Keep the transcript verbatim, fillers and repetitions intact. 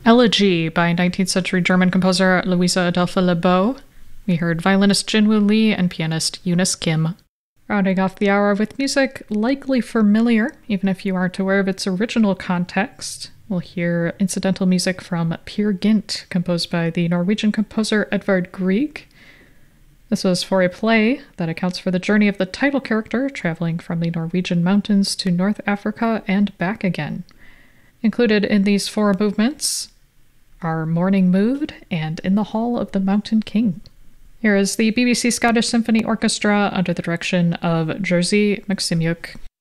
Elegy by nineteenth century German composer Louisa Adolphe Lebeau. We heard violinist Jinwoo Lee and pianist Eunice Kim. Rounding off the hour with music likely familiar, even if you aren't aware of its original context. We'll hear incidental music from Peer Gynt, composed by the Norwegian composer Edvard Grieg. This was for a play that accounts for the journey of the title character traveling from the Norwegian mountains to North Africa and back again. Included in these four movements are Morning Mood and In the Hall of the Mountain King. Here is the B B C Scottish Symphony Orchestra under the direction of Jerzy Maksymyuk.